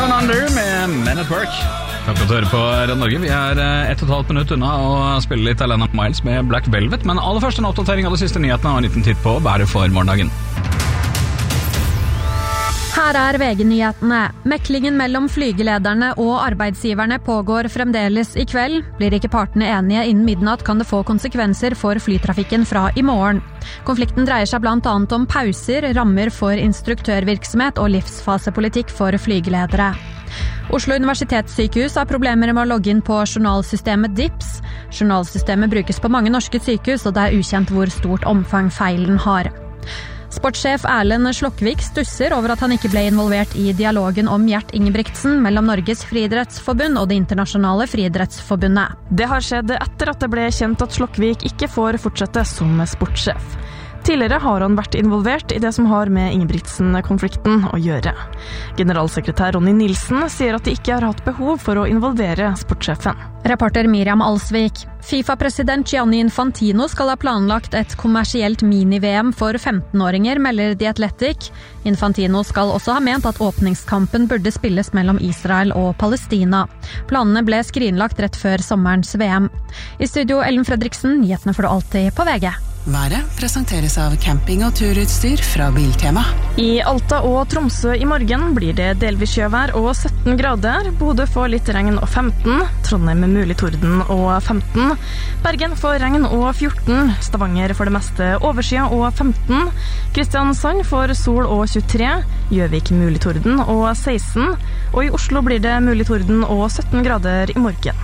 Down Under med Men at Work. Takk for at du hører på Radio Norge. Vi er 1,5 minutt unna å spille litt Alana Miles med Black Velvet, men aller først en oppdatering av de siste nyhetene og en liten titt på hva det for morgendagen. Her er VG-nyhetene. Meklingen mellom flygelederne og arbeidsgiverne pågår fremdeles i kveld. Blir ikke partene enige innen midnatt, kan det få konsekvenser for flytrafikken fra i morgen. Konflikten dreier seg blant annet om pauser, rammer for instruktørvirksomhet og livsfasepolitikk for flygeledere. Oslo universitetssykehus har problemer med å logge inn på journalsystemet DIPS. Journalsystemet brukes på mange norske sykehus, og det er ukjent hvor stort omfang feilen har. Sportssjef Erlend Slokvik stusser over at han ikke ble involvert i dialogen om Gjert Ingebrigtsen mellom Norges friidrettsforbund og Det internasjonale friidrettsforbundet. Det har skjedd etter at det ble kjent at Slokvik ikke får fortsette som sportssjef. Tidligere har han vært involvert i det som har med Ingebrigtsen-konflikten å gjøre. Generalsekretær Ronny Nilsen sier at de ikke har hatt behov for å involvere sportssjefen. Reporter Miriam Alsvik. FIFA-president Gianni Infantino skal ha planlagt et kommersielt mini-VM for 15-åringer, melder The Athletic. Infantino skal også ha ment at åpningskampen burde spilles mellom Israel og Palestina. Planene ble skrinlagt rett før sommerens VM. I studio Ellen Fredriksen, nyhetene får du alltid på VG. Været presenteres av camping- og turutstyr fra Biltema. I Alta og Tromsø i morgen blir det delvis sjøvær og 17 grader. Bodø får litt regn og 15. Trondheim med mulig torden og 15. Bergen får regn og 14. Stavanger for det meste overskyet og 15. Kristiansand får sol og 23. Gjøvik mulig torden og 16. Og i Oslo blir det mulig torden og 17 grader i morgen.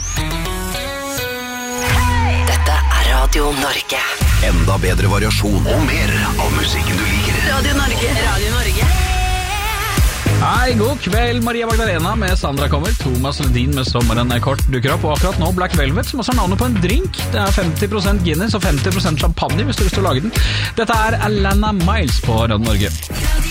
Dette er Radio Norge. Enda bedre variasjon og mer av musikken du liker. Radio Norge. Radio Norge. Hei, god kveld. Maria Magdalena med Sandra kommer. Thomas Ledin med Sommeren er kort dukker opp. Og akkurat nå Black Velvet, som også har navnet på en drink. Det er 50% Guinness og 50% champagne hvis du har lyst til å lage den. Dette er Alana Miles på Radio Norge.